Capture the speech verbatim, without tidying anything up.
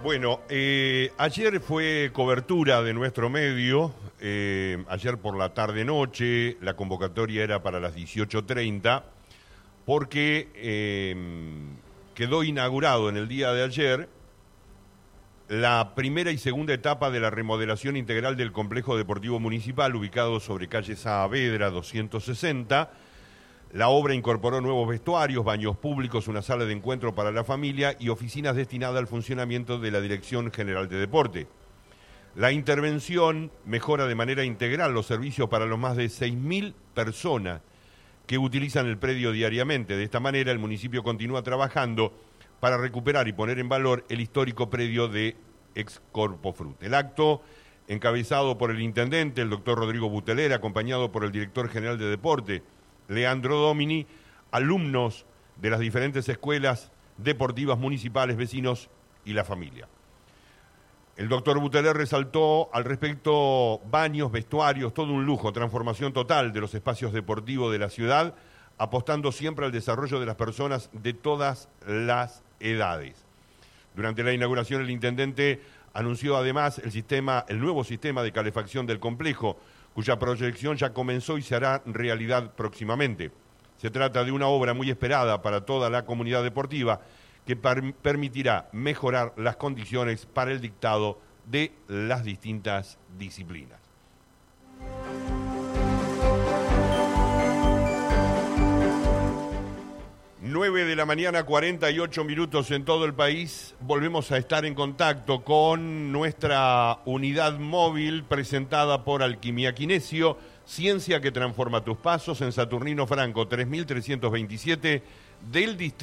Bueno, eh, ayer fue cobertura de nuestro medio, eh, ayer por la tarde-noche, la convocatoria era para las dieciocho treinta, porque eh, quedó inaugurado en el día de ayer la primera y segunda etapa de la remodelación integral del complejo deportivo municipal, ubicado sobre calle Saavedra doscientos sesenta. La obra incorporó nuevos vestuarios, baños públicos, una sala de encuentro para la familia y oficinas destinadas al funcionamiento de la Dirección General de Deporte. La intervención mejora de manera integral los servicios para los más de seis mil personas que utilizan el predio diariamente. De esta manera, el municipio continúa trabajando para recuperar y poner en valor el histórico predio de Ex Corpo Fruit. El acto, encabezado por el intendente, el doctor Rodrigo Buteler, acompañado por el director general de Deporte, Leandro Domini, alumnos de las diferentes escuelas deportivas municipales, vecinos y la familia. El doctor Buteler resaltó al respecto baños, vestuarios, todo un lujo, transformación total de los espacios deportivos de la ciudad, apostando siempre al desarrollo de las personas de todas las edades. Durante la inauguración, el intendente anunció además el sistema, el nuevo sistema de calefacción del complejo, cuya proyección ya comenzó y se hará realidad próximamente. Se trata de una obra muy esperada para toda la comunidad deportiva que per- permitirá mejorar las condiciones para el dictado de las distintas disciplinas. nueve de la mañana, cuarenta y ocho minutos en todo el país. Volvemos a estar en contacto con nuestra unidad móvil presentada por Alquimia Kinesio, ciencia que transforma tus pasos, en Saturnino Franco tres mil trescientos veintisiete del distrito.